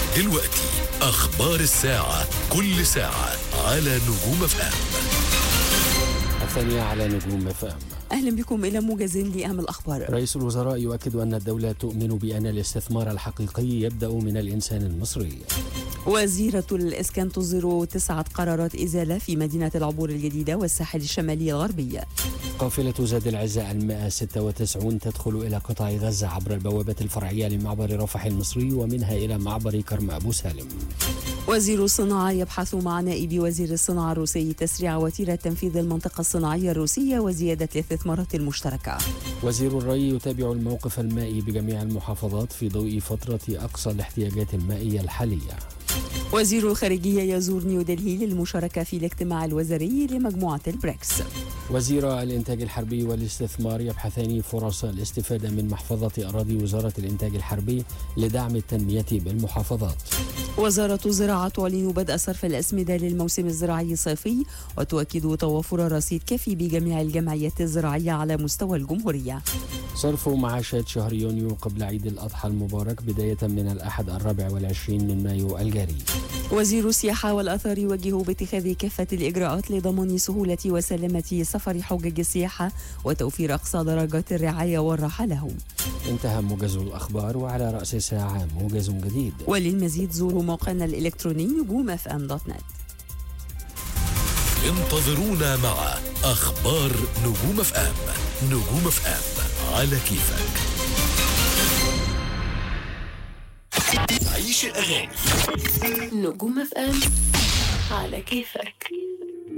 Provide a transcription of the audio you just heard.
دلوقتي أخبار الساعة، كل ساعة على نجوم FM. الثانية على نجوم FM. أهلا بكم إلى موجز لأهم الأخبار. رئيس الوزراء يؤكد أن الدولة تؤمن بأن الاستثمار الحقيقي يبدأ من الإنسان المصري. وزيرة الإسكان تصدر 9 قرارات إزالة في مدينة العبور الجديدة والساحل الشمالي الغربي. قافلة زاد العزاء 196 تدخل إلى قطاع غزة عبر البوابة الفرعية لمعبر رفح المصري ومنها إلى معبر كرم أبو سالم. وزير الصناعة يبحث مع نائب وزير الصناعة الروسي تسريع وتيرة تنفيذ المنطقة الصناعية الروسية وزيادة الاستثمارات المشتركة. وزير الري يتابع الموقف المائي بجميع المحافظات في ضوء فترة أقصى الاحتياجات المائية الحالية. وزير الخارجية يزور نيودلهي للمشاركة في الاجتماع الوزاري لمجموعة البريكس. وزير الإنتاج الحربي والاستثمار يبحثان فرص الاستفادة من محفظة أراضي وزارة الإنتاج الحربي لدعم التنمية بالمحافظات. وزارة الزراعة تعلن بدء صرف الأسمدة للموسم الزراعي الصيفي وتؤكد توفر رصيد كافي بجميع الجمعيات الزراعية على مستوى الجمهورية. صرف معاشات شهر يونيو قبل عيد الأضحى المبارك بداية من الأحد 24 من مايو الجاري. وزير السياحة والآثار يوجه باتخاذ كافة الإجراءات لضمان سهولة وسلامة سفر حجج السياحة وتوفير أقصى درجات الرعاية والراحة لهم. انتهى موجز الأخبار، وعلى رأس الساعة موجز جديد. وللمزيد زوروا موقعنا الإلكتروني نجومfm.net. انتظرونا مع أخبار نجوم FM. نجوم FM على كيفك. عيش الأغاني. نجوم FM على كيفك.